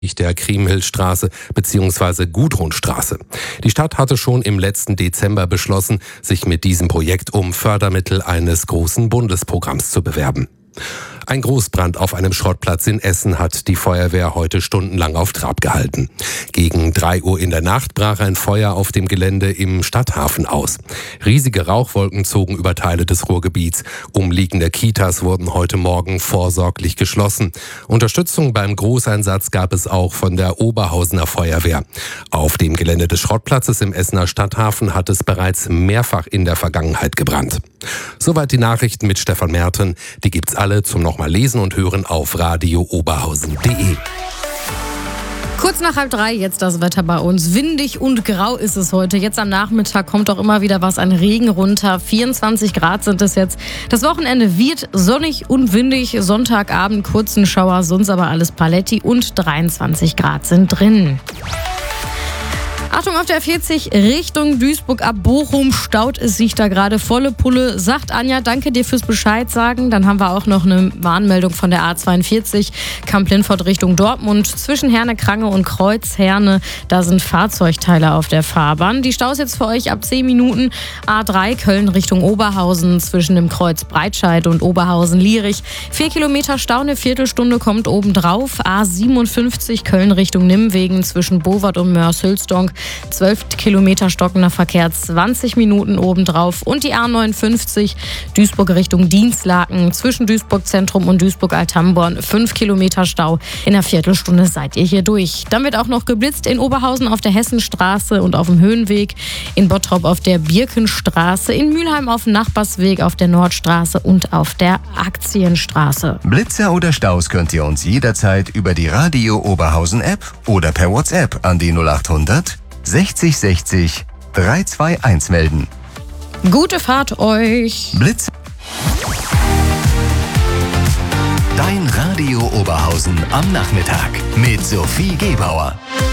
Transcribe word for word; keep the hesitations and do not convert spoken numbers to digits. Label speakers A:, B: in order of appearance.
A: der Kriemhildstraße bzw. Gudrunstraße. Die Stadt hatte schon im letzten Dezember beschlossen, sich mit diesem Projekt um Fördermittel eines großen Bundesprogramms zu bewerben. Ein Großbrand auf einem Schrottplatz in Essen hat die Feuerwehr heute stundenlang auf Trab gehalten. Gegen drei Uhr in der Nacht brach ein Feuer auf dem Gelände im Stadthafen aus. Riesige Rauchwolken zogen über Teile des Ruhrgebiets. Umliegende Kitas wurden heute Morgen vorsorglich geschlossen. Unterstützung beim Großeinsatz gab es auch von der Oberhausener Feuerwehr. Auf dem Gelände des Schrottplatzes im Essener Stadthafen hat es bereits mehrfach in der Vergangenheit gebrannt. Soweit die Nachrichten mit Stefan Merten. Die gibt's alle zum nochmal lesen und hören auf radio oberhausen punkt de.
B: Kurz nach halb drei jetzt das Wetter bei uns. Windig und grau ist es heute. Jetzt am Nachmittag kommt auch immer wieder was an Regen runter. vierundzwanzig Grad sind es jetzt. Das Wochenende wird sonnig und windig. Sonntagabend kurzen Schauer, sonst aber alles Paletti und dreiundzwanzig Grad sind drin. Achtung, auf der vierzig Richtung Duisburg ab Bochum staut es sich da gerade volle Pulle. Sagt Anja, danke dir fürs Bescheid sagen. Dann haben wir auch noch eine Warnmeldung von der A zweiundvierzig, Kamp-Lindfort Richtung Dortmund. Zwischen Herne-Krange und Kreuz-Herne, da sind Fahrzeugteile auf der Fahrbahn. Die Staus jetzt für euch ab zehn Minuten. A drei Köln Richtung Oberhausen zwischen dem Kreuz Breitscheid und Oberhausen-Lierich. Vier Kilometer Stau, eine Viertelstunde kommt obendrauf. A siebenundfünfzig Köln Richtung Nimwegen zwischen Bovard und Mörs-Hülsdonk. zwölf Kilometer stockender Verkehr, zwanzig Minuten obendrauf. Und die A neunundfünfzig Duisburg Richtung Dienstlaken zwischen Duisburg Zentrum und Duisburg Althamborn. fünf Kilometer Stau. In einer Viertelstunde seid ihr hier durch. Dann wird auch noch geblitzt in Oberhausen auf der Hessenstraße und auf dem Höhenweg, in Bottrop auf der Birkenstraße, in Mülheim auf dem Nachbarsweg, auf der Nordstraße und auf der Aktienstraße.
C: Blitzer oder Staus könnt ihr uns jederzeit über die Radio Oberhausen App oder per WhatsApp an die null achthundert sechzig sechzig dreihundertzweiundundzwanzig melden.
B: Gute Fahrt euch!
C: Blitz. Dein Radio Oberhausen am Nachmittag mit Sophie Gebauer.